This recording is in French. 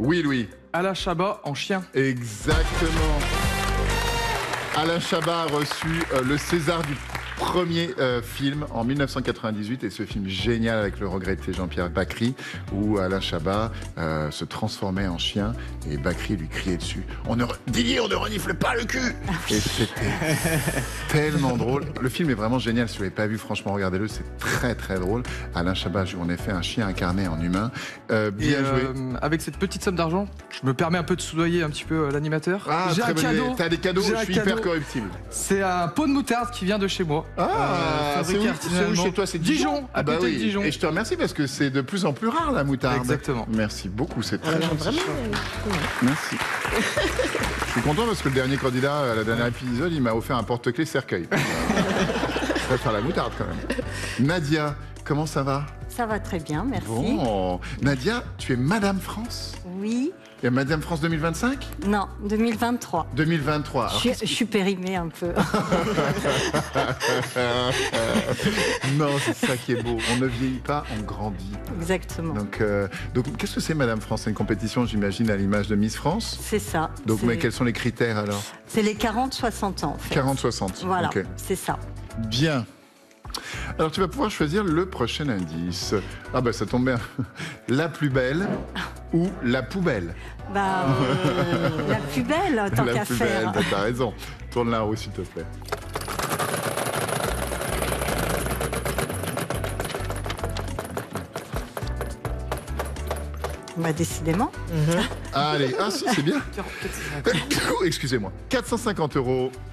Oui, Louis. Alain Chabat en chien. Exactement. Alain Chabat a reçu le César du premier film en 1998, et ce film génial avec le regretté Jean-Pierre Bacri, où Alain Chabat se transformait en chien et Bacri lui criait dessus. Didier, on ne renifle pas le cul. Et c'était tellement drôle. Le film est vraiment génial. Si vous l'avez pas vu, franchement, regardez-le. C'est très très drôle. Alain Chabat joue en effet un chien incarné en humain. Bien joué. Avec cette petite somme d'argent, je me permets un peu de soudoyer un petit peu l'animateur. Ah, j'ai un cadeau. T'as des cadeaux. Je suis hyper corruptible. C'est un pot de moutarde qui vient de chez moi. C'est où chez toi? C'est Dijon. À côté de Dijon. Et je te remercie parce que c'est de plus en plus rare la moutarde. Exactement. Merci beaucoup, c'est très gentil. Vraiment. Merci. Je suis content parce que le dernier candidat à la dernière épisode, il m'a offert un porte-clés cercueil. Je vais faire la moutarde quand même. Nadia, comment ça va? Ça va très bien, merci. Bon, Nadia, tu es Madame France? Oui. Et Madame France 2025? Non, 2023. 2023. Alors, Je suis périmée un peu. non, c'est ça qui est beau. On ne vieillit pas, on grandit. Exactement. Donc qu'est-ce que c'est Madame France? C'est une compétition, j'imagine, à l'image de Miss France? C'est ça. Donc, mais quels sont les critères alors? C'est les 40-60 ans, en fait. 40-60. Voilà, okay. c'est ça. Bien. Alors, tu vas pouvoir choisir le prochain indice. Ah bah, ça tombe bien. La plus belle ou la poubelle? Bah, la plus belle, tant qu'à faire. La plus belle, t'as raison. Tourne la roue, s'il te plaît. Bah, décidément. Allez, ah si, c'est bien. Excusez-moi. 450 €.